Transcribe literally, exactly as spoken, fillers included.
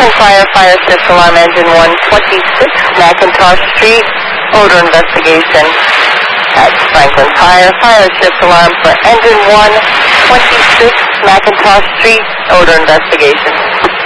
Franklin Fire, Fire Shift Alarm Engine one twenty-six, McIntosh Street, odor investigation. That's Franklin Fire, Fire Shift Alarm for Engine one twenty-six, McIntosh Street, odor investigation.